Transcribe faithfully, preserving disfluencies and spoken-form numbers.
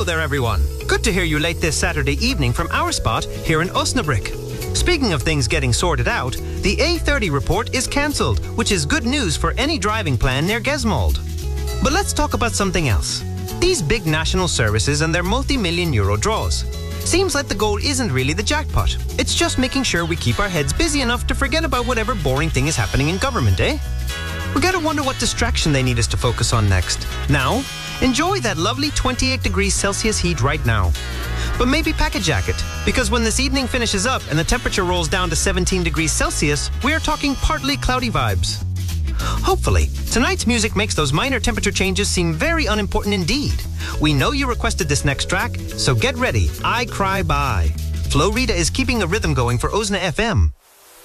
Hello there, everyone. Good to hear you late this Saturday evening from our spot here in Osnabrück. Speaking of things getting sorted out, the A thirty report is cancelled, which is good news for any driving plan near Gesmold. But let's talk about something else. These big national services and their multi-million euro draws. Seems like the goal isn't really the jackpot. It's just making sure we keep our heads busy enough to forget about whatever boring thing is happening in government, eh? We gotta wonder what distraction they need us to focus on next. Now, enjoy that lovely twenty-eight degrees Celsius heat right now. But maybe pack a jacket, because when this evening finishes up and the temperature rolls down to seventeen degrees Celsius, we are talking partly cloudy vibes. Hopefully, tonight's music makes those minor temperature changes seem very unimportant indeed. We know you requested this next track, so get ready. I Cry Bye. Flo Rida is keeping a rhythm going for Osna F M.